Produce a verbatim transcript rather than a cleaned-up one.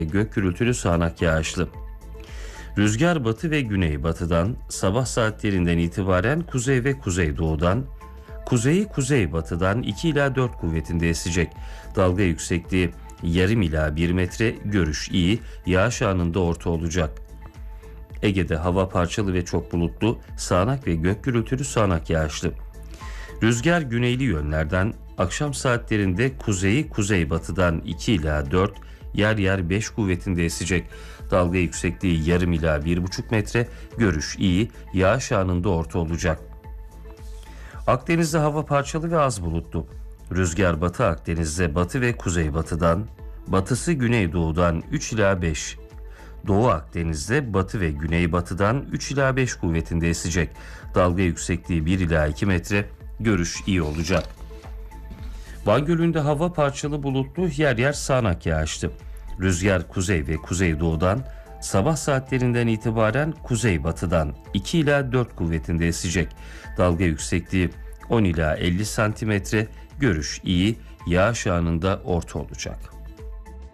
Gök gürültülü sağanak yağışlı. Rüzgar batı ve güneybatıdan, sabah saatlerinden itibaren kuzey ve kuzeydoğudan, kuzeyi kuzeybatıdan iki ila dört kuvvetinde esecek. Dalga yüksekliği yarım ila bir metre, görüş iyi, yağış anında orta olacak. Ege'de hava parçalı ve çok bulutlu, sağanak ve gök gürültülü sağanak yağışlı. Rüzgar güneyli yönlerden, akşam saatlerinde kuzeyi kuzeybatıdan iki ila dört, yer yer beş kuvvetinde esecek. Dalga yüksekliği yarım ila bir buçuk metre, görüş iyi, yağış anında orta olacak. Akdeniz'de hava parçalı ve az bulutlu. Rüzgar batı Akdeniz'de batı ve kuzeybatıdan, batısı güneydoğudan üç ila beş. Doğu Akdeniz'de batı ve güneybatıdan üç ila beş kuvvetinde esecek. Dalga yüksekliği bir ila iki metre, görüş iyi olacak. Van Gölü'nde hava parçalı bulutlu, yer yer sağanak yağışlı. Rüzgar kuzey ve kuzeydoğudan, sabah saatlerinden itibaren kuzeybatıdan iki ila dört kuvvetinde esecek. Dalga yüksekliği on ila elli santimetre, görüş iyi, yağış anında orta olacak.